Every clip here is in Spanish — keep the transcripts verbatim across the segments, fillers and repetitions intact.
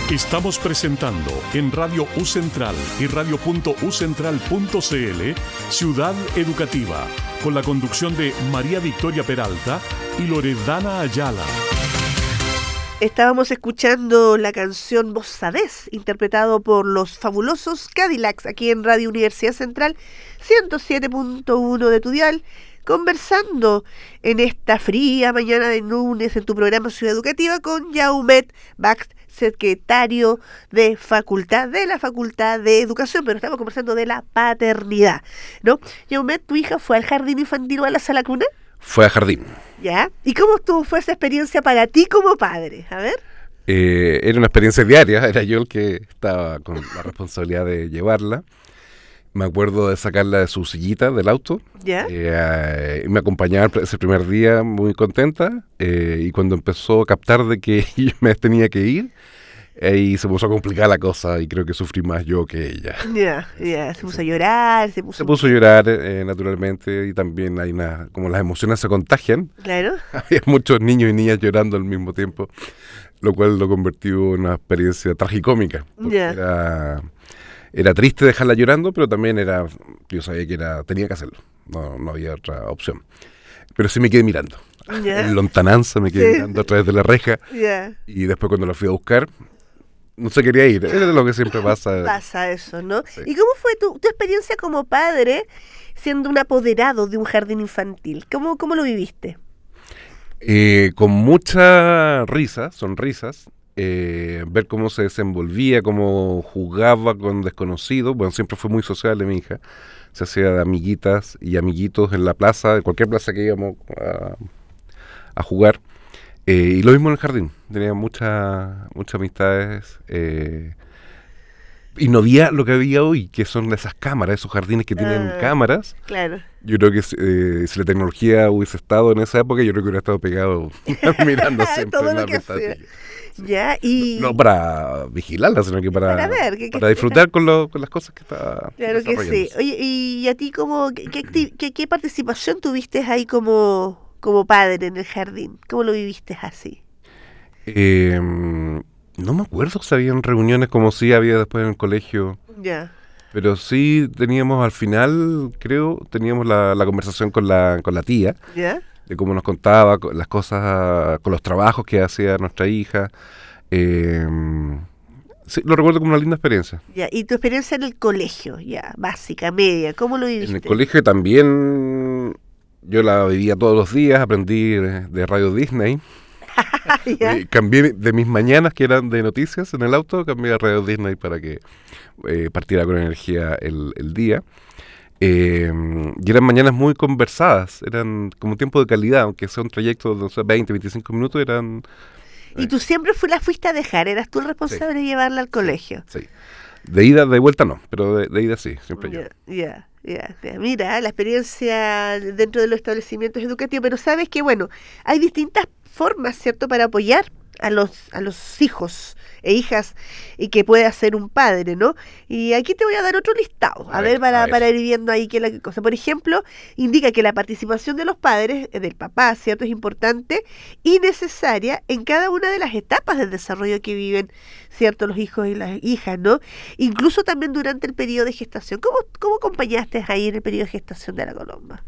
Estamos presentando en Radio U Central y radio punto u central punto c l Ciudad Educativa, con la conducción de María Victoria Peralta y Loredana Ayala. Estábamos escuchando la canción Vos Sabés, interpretado por los fabulosos Cadillacs, aquí en Radio Universidad Central, ciento siete punto uno de tu dial, conversando en esta fría mañana de lunes en tu programa Ciudad Educativa con Jaumet Baxt, secretario de facultad, de la Facultad de Educación, pero estamos conversando de la paternidad, ¿no? Jaumet, ¿tu hija fue al jardín infantil o a la sala cuna? Fue al jardín. ¿Ya? ¿Y cómo estuvo, fue esa experiencia para ti como padre? A ver. Eh, era una experiencia diaria, era yo el que estaba con la responsabilidad de llevarla. Me acuerdo de sacarla de su sillita del auto. ¿Ya? Eh, y me acompañaba ese primer día muy contenta. Eh, y cuando empezó a captar de que yo me tenía que ir, ahí se puso a complicar la cosa y creo que sufrí más yo que ella. Ya, ya, se puso a llorar, se puso... Se puso a llorar, eh, naturalmente, y también hay una... como las emociones se contagian. Claro. Había muchos niños y niñas llorando al mismo tiempo, lo cual lo convirtió en una experiencia tragicómica. Ya. Era... Era triste dejarla llorando, pero también era, yo sabía que era, tenía que hacerlo, no, no había otra opción. Pero sí me quedé mirando, Yeah. en lontananza me quedé Sí. mirando a través de la reja, Ya. y después cuando la fui a buscar, no se quería ir, era lo que siempre pasa. Pasa eso, ¿no? Sí. ¿Y cómo fue tu, tu experiencia como padre siendo un apoderado de un jardín infantil? ¿Cómo, cómo lo viviste? Eh, con mucha risa, sonrisas, eh, ver cómo se desenvolvía, cómo jugaba con desconocidos. Bueno, siempre fue muy sociable mi hija, se hacía de amiguitas y amiguitos en la plaza, en cualquier plaza que íbamos a, a jugar. Eh, y lo mismo en el jardín, tenía muchas muchas amistades. Eh, y no había lo que había hoy, que son esas cámaras, esos jardines que tienen Ah. cámaras. Claro. Yo creo que eh, si la tecnología hubiese estado en esa época, yo creo que hubiera estado pegado mirando siempre Todo en lo la que hacía. ventanilla. Ya, y... No, no para vigilarla, sino que para, Para ver, que- que- para disfrutar con, lo, con las cosas que está Claro que sí. desarrollándose. Oye, ¿y a ti cómo, qué, qué, acti- qué- qué participación tuviste ahí como, como padre en el jardín? ¿Cómo lo viviste así? Eh, no me acuerdo si habían reuniones como sí había después en el colegio, Ya. pero sí teníamos al final, creo, teníamos la, la conversación con la, con la tía, ¿Ya? de cómo nos contaba co- las cosas, con los trabajos que hacía nuestra hija. Eh, sí, lo recuerdo como una linda experiencia. Ya. ¿Y tu experiencia en el colegio? Ya, básica, media, ¿cómo lo viviste? En el colegio también yo la vivía todos los días, aprendí de, de Radio Disney. ¿Ya? Eh, cambié de mis mañanas que eran de noticias en el auto, cambié a Radio Disney para que eh, partiera con energía el, el día. Eh, y eran mañanas muy conversadas, eran como tiempo de calidad, aunque sea un trayecto de no sé, veinte, veinticinco minutos, eran... Y tú siempre fu- la fuiste a dejar, eras tú el responsable de llevarla al colegio. Sí. De ida, de vuelta no, pero de, de ida sí, siempre yo. Ya, ya, ya, ya. Mira, la experiencia dentro de los establecimientos educativos, pero sabes que, bueno, hay distintas formas, ¿cierto?, para apoyar a los, a los hijos e hijas y que puede hacer un padre, ¿no? Y aquí te voy a dar otro listado, a, A ver, ver, para, a ver. para ir viendo ahí qué es la cosa. Por ejemplo, indica que la participación de los padres, eh, del papá, ¿cierto?, es importante y necesaria en cada una de las etapas del desarrollo que viven, ¿cierto?, los hijos y las hijas, ¿no? Incluso también durante el periodo de gestación. ¿Cómo, cómo acompañaste ahí en el periodo de gestación de la Colomba?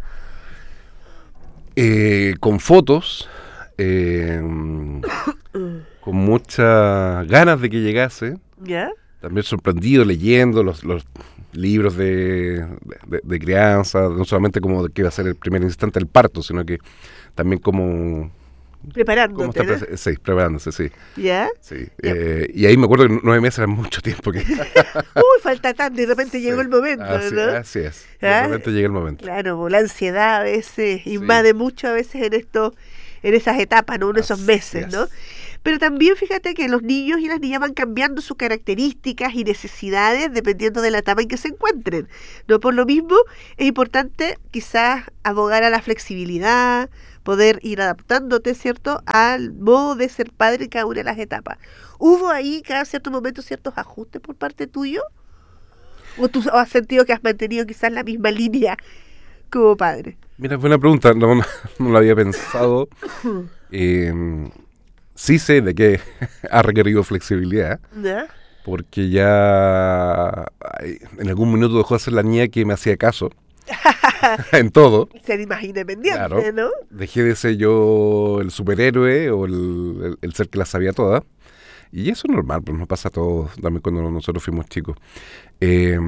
Eh, con fotos, eh, con muchas ganas de que llegase, ¿Ya? también sorprendido leyendo los, los libros de, de, de crianza, no solamente como de que iba a ser el primer instante del parto, sino que también como... ¿Cómo Preparándote, está ¿no? pre- sí, preparándose, sí. ¿Ya? sí. Ya. Eh, y ahí me acuerdo que nueve meses era mucho tiempo. Que... Uy, falta tanto y de repente llegó el momento, así, ¿no? así es, de ¿Ah? repente llega el momento. Claro, pues, la ansiedad a veces invade mucho a veces en esto, en esas etapas, ¿no? En esos Así meses, es. ¿no? Pero también fíjate que los niños y las niñas van cambiando sus características y necesidades dependiendo de la etapa en que se encuentren, ¿no? Por lo mismo, es importante quizás abogar a la flexibilidad, poder ir adaptándote, ¿cierto?, al modo de ser padre en cada una de las etapas. ¿Hubo ahí cada cierto momento ciertos ajustes por parte tuyo? ¿O tú has sentido que has mantenido quizás la misma línea como padre? Mira, buena pregunta, no, no, no lo había pensado. Eh, sí sé de que ha requerido flexibilidad, ¿Ya? porque ya ay, en algún minuto dejó de ser la niña que me hacía caso en todo. Ser más independiente, Claro. ¿no? Dejé de ser yo el superhéroe o el, el- el ser que la sabía toda. Y eso es normal, pues nos pasa a todos, también cuando nosotros fuimos chicos. Eh,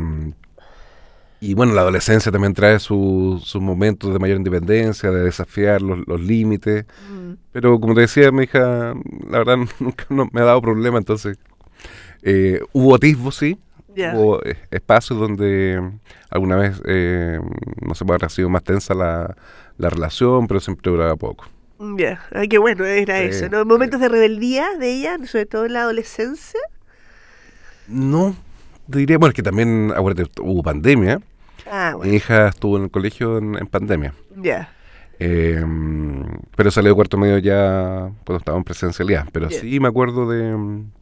y bueno, la adolescencia también trae su- sus momentos de mayor independencia, de desafiar los, los límites. Mm, Pero como te decía, mi hija, la verdad nunca no me ha dado problema, entonces eh, hubo atisbos, sí. ya. Hubo eh, espacios donde alguna vez, eh, no sé, habrá sido más tensa la, la relación, pero siempre duraba poco. Ya, ah, qué bueno era Sí, eso, ¿no? Momentos de rebeldía de ella, sobre todo en la adolescencia. No, te diría, bueno, es que también, acuérdate, hubo pandemia. Ah, Mi bueno, hija estuvo en el colegio en, en pandemia. ya, Eh, pero salió de cuarto medio ya cuando estaba en presencialidad. Pero Ya. sí me acuerdo de, mm,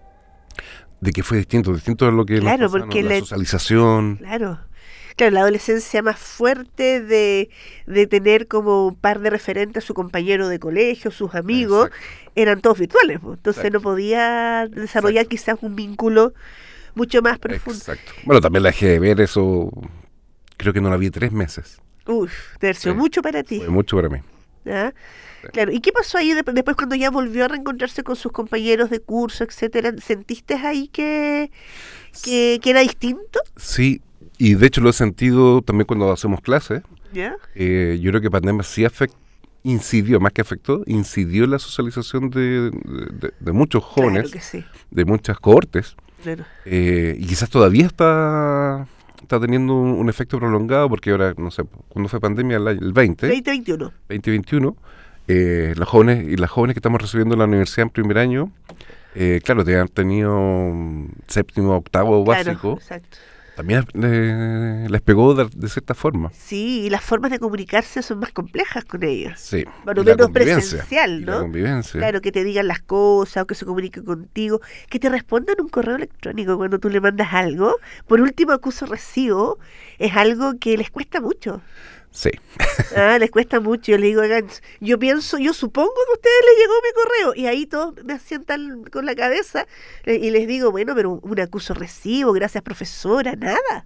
de que fue distinto, distinto a lo que Claro, nos pasaba, porque ¿no? La le- socialización. claro. Claro, la adolescencia más fuerte de, de tener como un par de referentes, su compañero de colegio, sus amigos, Exacto. eran todos virtuales, pues. Entonces Exacto. no podía desarrollar quizás un vínculo mucho más profundo. Exacto. Bueno, también la dejé de ver eso, creo que no la vi tres meses. Uf, debe ser Sí. mucho para ti. Fue mucho para mí. ¿Ya? Sí. Claro, ¿y qué pasó ahí de- después cuando ya volvió a reencontrarse con sus compañeros de curso, etcétera? ¿Sentiste ahí que, que, que era distinto? Sí, y de hecho lo he sentido también cuando hacemos clases. ¿Ya? Eh, yo creo que pandemia sí afect- incidió, más que afectó, incidió en la socialización de, de- de muchos jóvenes, Claro que sí. de muchas cohortes, Claro. eh, y quizás todavía está, está teniendo un, un efecto prolongado, porque ahora, no sé, cuando fue pandemia, el, año- el veinte, veinte veintiuno. veinte veintiuno, eh, los jóvenes y las jóvenes que estamos recibiendo en la universidad en primer año, eh, claro, te han tenido mm, séptimo, octavo Claro, básico, exacto. también eh, les pegó de, de cierta forma. Sí, y las formas de comunicarse son más complejas con ellos. Sí. Bueno, Y la menos convivencia, presencial, y la ¿no? convivencia. Claro, que te digan las cosas o que se comuniquen contigo, que te respondan un correo electrónico cuando tú le mandas algo. Por último, acuso recibo, es algo que les cuesta mucho. Sí. Ah, les cuesta mucho. Yo le digo, oigan, yo pienso, yo supongo que a ustedes les llegó mi correo. Y ahí todos me asientan con la cabeza eh, y les digo, bueno, pero un, un acuso recibo, gracias profesora, nada.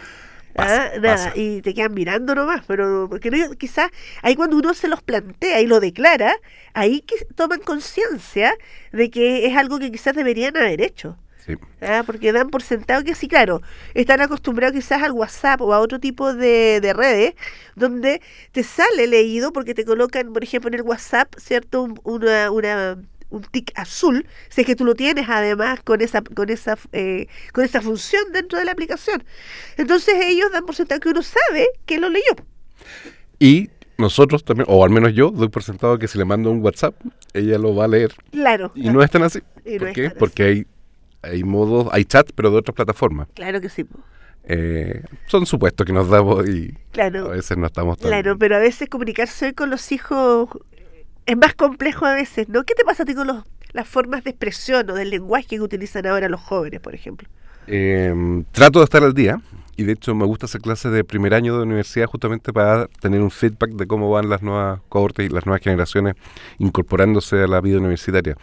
Pasa, Ah, nada, pasa. y te quedan mirando nomás, pero porque no, quizás ahí cuando uno se los plantea y lo declara, ahí que toman conciencia de que es algo que quizás deberían haber hecho. Sí. Ah, porque dan por sentado que sí, claro, están acostumbrados quizás al WhatsApp o a otro tipo de, de redes donde te sale leído porque te colocan, por ejemplo, en el WhatsApp, ¿cierto? Un, una, una, un tic azul, si es que tú lo tienes además con esa con esa eh, con esa función dentro de la aplicación. Entonces ellos dan por sentado que uno sabe que lo leyó. Y nosotros también, o al menos yo, doy por sentado que si le mando un WhatsApp, ella lo va a leer. Claro. Y no es tan así. Y no ¿Por es qué? tan Porque hay, hay modos, hay chat, pero de otras plataformas. Claro que sí. po. Eh, son supuestos que nos damos y Claro. a veces no estamos tan... Claro, pero a veces comunicarse hoy con los hijos es más complejo a veces, ¿no? ¿Qué te pasa a ti con los, las formas de expresión o del lenguaje que utilizan ahora los jóvenes, por ejemplo? Eh, trato de estar al día y de hecho me gusta hacer clases de primer año de universidad justamente para tener un feedback de cómo van las nuevas cohortes y las nuevas generaciones incorporándose a la vida universitaria.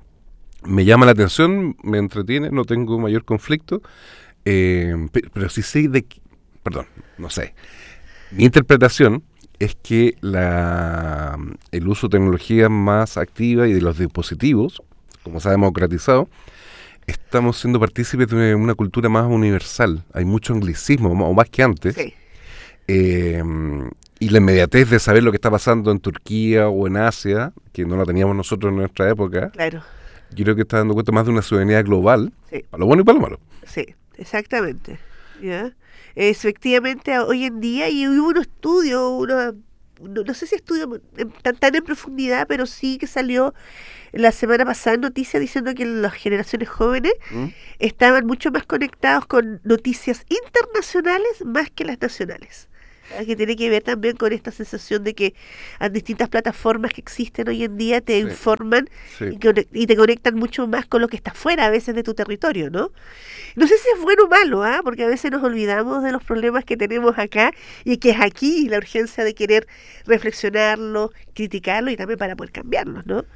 Me llama la atención, me entretiene, no tengo mayor conflicto, eh, pe- pero sí sé de... qu- Perdón, no sé. Mi interpretación es que la, el uso de tecnología más activa y de los dispositivos, como se ha democratizado, estamos siendo partícipes de una cultura más universal. Hay mucho anglicismo, o más que antes. Sí, Eh, y la inmediatez de saber lo que está pasando en Turquía o en Asia, que no la teníamos nosotros en nuestra época, claro, yo creo que está dando cuenta más de una ciudadanía global, sí, para lo bueno y para lo malo. sí, exactamente. ¿Ya? Efectivamente, a- hoy en día, y hubo un estudio, uno, no, no sé si estudio en- tan, tan en profundidad, pero sí que salió la semana pasada en noticias diciendo que las generaciones jóvenes ¿Mm? estaban mucho más conectados con noticias internacionales más que las nacionales. Ah, que tiene que ver también con esta sensación de que las distintas plataformas que existen hoy en día te Sí. informan Sí. y, conec- y te conectan mucho más con lo que está fuera a veces de tu territorio, ¿no? No sé si es bueno o malo, ¿ah? Porque a veces nos olvidamos de los problemas que tenemos acá y que es aquí la urgencia de querer reflexionarlo, criticarlo y también para poder cambiarlos, ¿no?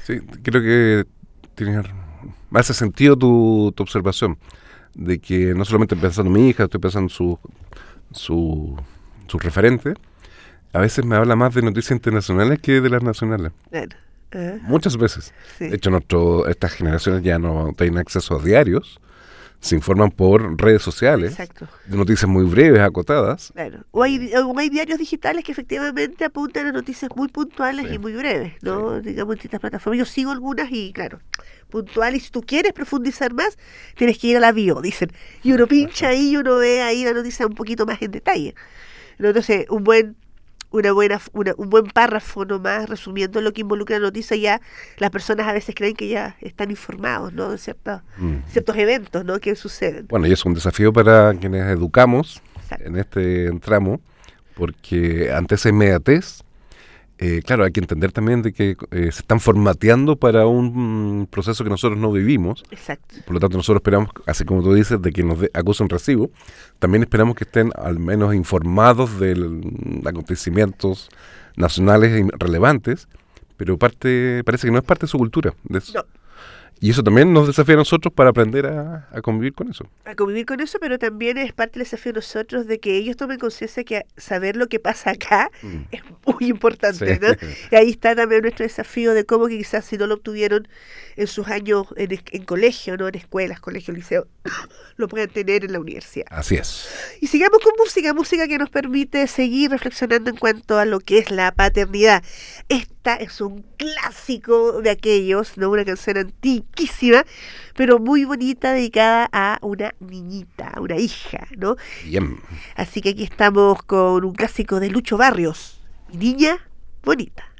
Sí, creo que tiene, me hace sentido tu, tu observación, de que no solamente pensando en mi hija, estoy pensando en su, su, su referente, a veces me habla más de noticias internacionales que de las nacionales. Claro. Uh-huh. Muchas veces. Sí. De hecho, nuestro, estas generaciones ya no tienen acceso a diarios, se informan por redes sociales, Exacto. de noticias muy breves, acotadas. Claro. O hay, o hay diarios digitales que efectivamente apuntan a noticias muy puntuales sí. y muy breves, ¿no? Sí. Digamos, en distintas plataformas. Yo sigo algunas y, claro, puntual. Y si tú quieres profundizar más, tienes que ir a la bio, dicen. Y uno pincha ahí y uno ve ahí la noticia un poquito más en detalle. Entonces, un buen... Una buena, una, un buen párrafo nomás resumiendo lo que involucra la noticia, ya las personas a veces creen que ya están informados, ¿no? De ciertos, mm. ciertos eventos, ¿no? Que suceden. Bueno, y es un desafío para quienes educamos Exacto. en este tramo, porque ante esa inmediatez, eh, claro, hay que entender también de que eh, se están formateando para un mm, proceso que nosotros no vivimos. Exacto. Por lo tanto, nosotros esperamos, así como tú dices, de que nos de, acusen recibo, también esperamos que estén al menos informados de acontecimientos nacionales relevantes, pero parte parece que no es parte de su cultura. De eso. No. Y eso también nos desafía a nosotros para aprender a, a convivir con eso. A convivir con eso, pero también es parte del desafío de nosotros de que ellos tomen conciencia que saber lo que pasa acá mm. es muy importante, sí. ¿no? Y ahí está también nuestro desafío de cómo que quizás si no lo obtuvieron en sus años en, en colegio, ¿no? En escuelas, colegio, liceo, lo puedan tener en la universidad. Así es. Y sigamos con música, música que nos permite seguir reflexionando en cuanto a lo que es la paternidad. Esta es un clásico de aquellos, ¿no? Una canción antiquísima, pero muy bonita, dedicada a una niñita, a una hija, ¿no? Bien. Así que aquí estamos con un clásico de Lucho Barrios, Mi niña bonita.